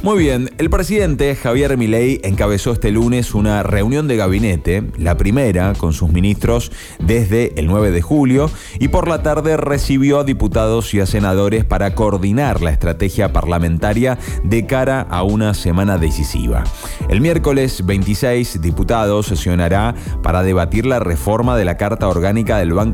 Muy bien, el presidente Javier Milei encabezó este lunes una reunión de gabinete, la primera con sus ministros desde el 9 de julio, y por la tarde recibió a diputados y a senadores para coordinar la estrategia parlamentaria de cara a una semana decisiva. El miércoles 26, diputados sesionará para debatir la reforma de la Carta Orgánica del Banco